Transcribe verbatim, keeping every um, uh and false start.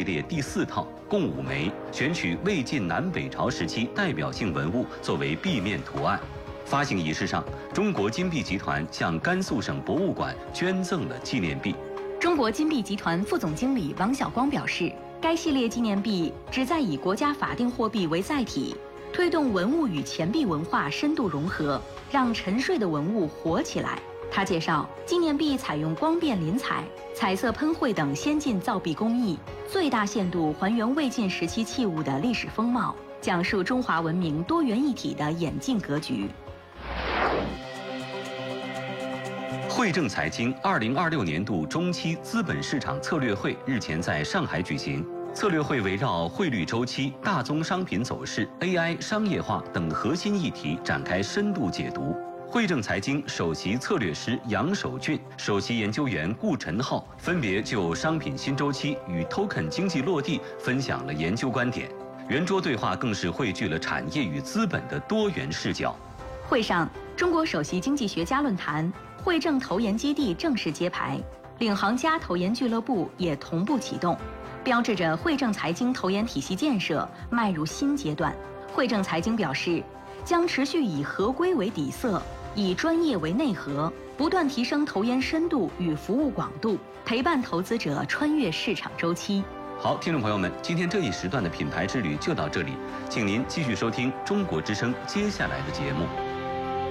系列第四套，共五枚，选取魏晋南北朝时期代表性文物作为壁面图案。发行仪式上，中国金币集团向甘肃省博物馆捐赠了纪念币。 中国金币集团副总经理王晓光表示，该系列纪念币旨在以国家法定货币为载体，推动文物与钱币文化深度融合，让沉睡的文物活起来。他介绍，纪念币采用光变临彩、彩色喷绘等先进造币工艺，最大限度还原魏晋时期器物的历史风貌，讲述中华文明多元一体的演进格局。 汇正财经二零二六年度中期资本市场策略会日前在上海举行。策略会围绕汇率周期、大宗商品走势、A I 商业化等核心议题展开深度解读。汇正财经首席策略师杨守俊、首席研究员顾晨浩分别就商品新周期与 token 经济落地分享了研究观点。圆桌对话更是汇聚了产业与资本的多元视角。 会上，中国首席经济学家论坛汇正投研基地正式揭牌，领航家投研俱乐部也同步启动，标志着汇正财经投研体系建设迈入新阶段。汇正财经表示，将持续以合规为底色，以专业为内核，不断提升投研深度与服务广度，陪伴投资者穿越市场周期。 好，听众朋友们，今天这一时段的品牌之旅就到这里，请您继续收听中国之声接下来的节目。